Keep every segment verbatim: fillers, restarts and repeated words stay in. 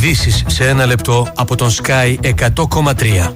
Ειδήσεις σε ένα λεπτό από τον Sky εκατό κόμμα τρία.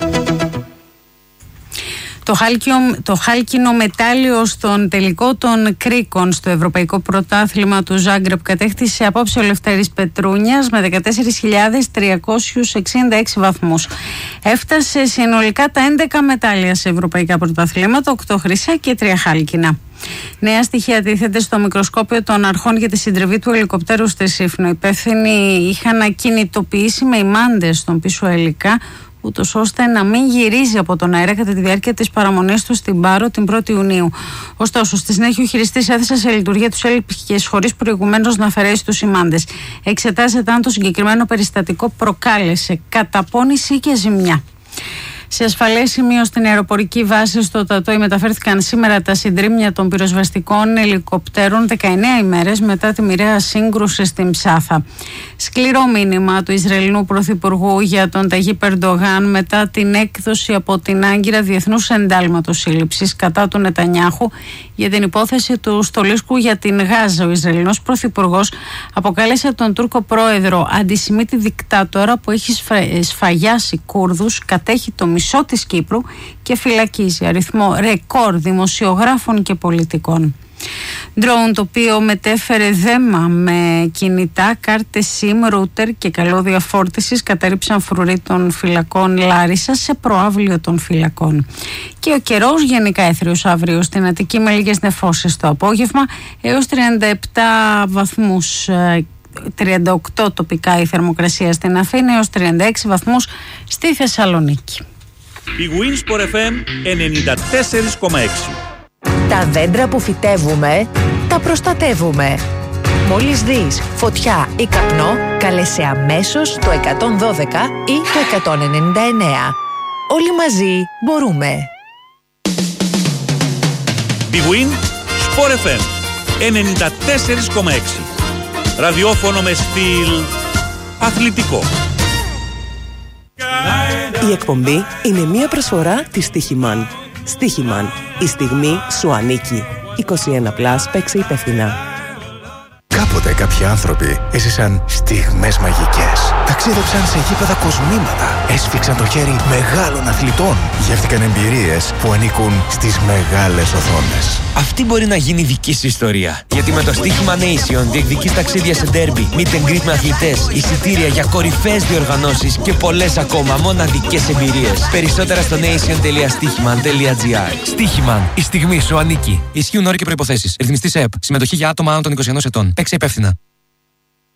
Το, χάλκιο, το χάλκινο μετάλλιο στον τελικό των κρίκων στο Ευρωπαϊκό Πρωτάθλημα του Ζάγκρεπ κατέκτησε απόψε ο Λευτέρης Πετρούνιας με δεκατέσσερις χιλιάδες τριακόσιους εξήντα έξι βαθμούς. Έφτασε συνολικά τα έντεκα μετάλλια σε ευρωπαϊκά πρωταθλήματα, οκτώ χρυσά και τρία χάλκινα. Νέα στοιχεία τίθενται στο μικροσκόπιο των αρχών για τη συντριβή του ελικοπτέρου στη Σύφνο. Οι υπεύθυνοι είχαν ακινητοποιήσει με ημάντες στον πίσω ελικά, ούτως ώστε να μην γυρίζει από τον αέρα κατά τη διάρκεια της παραμονής του στην Πάρο την πρώτη Ιουνίου. Ωστόσο, στη συνέχεια ο χειριστής έθεσε σε λειτουργία τους έλικες χωρίς προηγουμένως να αφαιρέσει τους ημάντες. Εξετάζεται αν το συγκεκριμένο περιστατικό προκάλεσε καταπώνηση και ζημιά. Σε ασφαλές σημείο στην αεροπορική βάση στο Τατόι μεταφέρθηκαν σήμερα τα συντρίμμια των πυροσβεστικών ελικοπτέρων δεκαεννέα ημέρες μετά τη μοιραία σύγκρουση στην Ψάθα. Σκληρό μήνυμα του Ισραηλινού Πρωθυπουργού για τον Ταγίπ Ερντογάν μετά την έκδοση από την Άγκυρα διεθνούς εντάλματος σύλληψης κατά του Νετανιάχου για την υπόθεση του στολίσκου για την Γάζα. Ο Ισραηλινός Πρωθυπουργός αποκάλεσε τον Τούρκο πρόεδρο αντισημίτη δικτάτορα που έχει σφαγιάσει Κούρδους, κατέχει το μισό της Κύπρου και φυλακίζει αριθμό ρεκόρ δημοσιογράφων και πολιτικών. Ντρόουν το οποίο μετέφερε δέμα με κινητά, κάρτες SIM, ρούτερ και καλώδια φόρτισης κατέριψαν φρουροί των φυλακών Λάρισα σε προαύλιο των φυλακών. Και ο καιρός γενικά έθριος αύριο στην Αττική με λίγες νεφώσεις το απόγευμα έως τριάντα επτά βαθμούς, τριάντα οκτώ τοπικά η θερμοκρασία στην Αθήνα έως τριάντα έξι βαθμούς στη Θεσσαλονίκη. Η Winsport εφ εμ ενενήντα τέσσερα κόμμα έξι. Τα δέντρα που φυτεύουμε, τα προστατεύουμε. Μόλις δεις φωτιά ή καπνό, κάλεσε αμέσως το εκατόν δώδεκα ή το εκατόν ενενήντα εννέα. Όλοι μαζί μπορούμε. Η Winsport εφ εμ ενενήντα τέσσερα κόμμα έξι. Ραδιόφωνο με στυλ αθλητικό. Η εκπομπή είναι μία προσφορά της Στίχημαν. Στίχημαν. Η στιγμή σου ανήκει. είκοσι ένα συν, παίξε υπεύθυνα. Κάποτε κάποιοι άνθρωποι έζησαν στιγμές μαγικές. Ταξίδεψαν σε γήπεδα κοσμήματα. Έσφιξαν το χέρι μεγάλων αθλητών. Γεύτηκαν εμπειρίες που ανήκουν στις μεγάλες οθόνες. Αυτή μπορεί να γίνει δική σου ιστορία. Γιατί με το Στίχημα Nation διεκδικείς ταξίδια σε ντέρμπι, meet and greet με αθλητές, εισιτήρια για κορυφαίες διοργανώσεις και πολλές ακόμα μοναδικές εμπειρίες. Περισσότερα στο nation τελεία στίχημαν τελεία τζι άρ. Στίχημαν. Η στιγμή σου ανήκει. Ισχύουν όροι και προϋποθέσεις. Ρυθμιστής ΕΕΠ. Συμμετοχή για άτομα άνω των είκοσι ενός ετών. Παίξε υπεύθυνα.